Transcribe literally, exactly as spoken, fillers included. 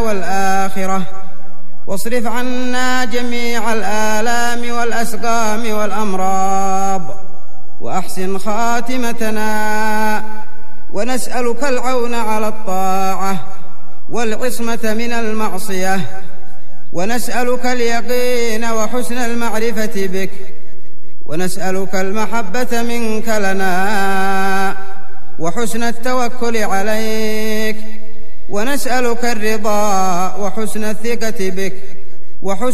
والآخرة، واصرف عنا جميع الآلام والأسقام والأمراض، وأحسن خاتمتنا، ونسألك العون على الطاعة والعصمة من المعصية، ونسألك اليقين وحسن المعرفة بك، ونسألك المحبة منك لنا وحسن التوكل عليك، ونسألك الرضا وحسن الثقة بك وحسن